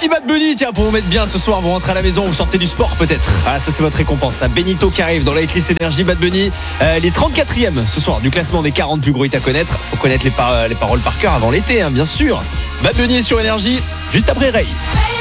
petit Bad Bunny, tiens, pour vous mettre bien ce soir, vous rentrez à la maison, vous sortez du sport peut-être. Ah, ça c'est votre récompense. Benito qui arrive dans la hitlist énergie. Bad Bunny, les 34e ce soir du classement des 40 plus gros hits à connaître. Faut connaître les paroles par cœur avant l'été, hein, bien sûr. Bad Bunny sur énergie, juste après Ray.